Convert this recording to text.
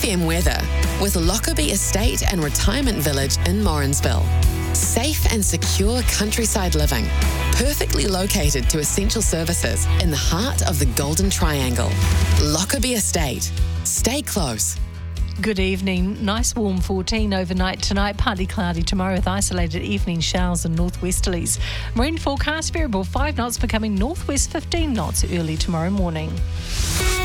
FM weather with Lockerbie Estate and Retirement Village in Morrinsville. Safe and secure countryside living, perfectly located to essential services in the heart of the Golden Triangle. Lockerbie Estate. Stay close. Good evening. Nice warm 14 overnight tonight, partly cloudy tomorrow with isolated evening showers and northwesterlies. Marine forecast variable 5 knots becoming northwest 15 knots early tomorrow morning.